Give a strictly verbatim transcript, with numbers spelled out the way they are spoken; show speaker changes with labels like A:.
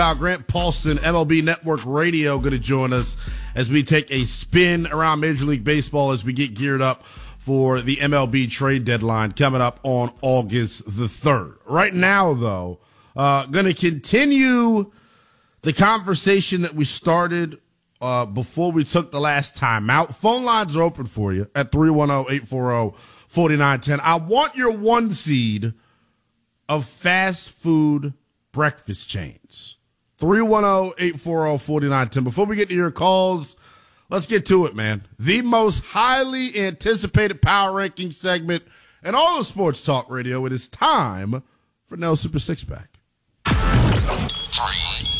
A: Grant Paulson, M L B Network Radio, going to join us as we take a spin around Major League Baseball as we get geared up for the M L B trade deadline coming up on August the third. Right now, though, uh, going to continue the conversation that we started uh, before we took the last time out. Phone lines are open for you at three one zero, eight four zero, four nine one zero. I want your one seed of fast food breakfast chains. three one zero, eight four zero, four nine one zero. Before we get to your calls, let's get to it, man. The most highly anticipated power ranking segment in all of sports talk radio. It is time for Nell Super Six Pack.
B: Three.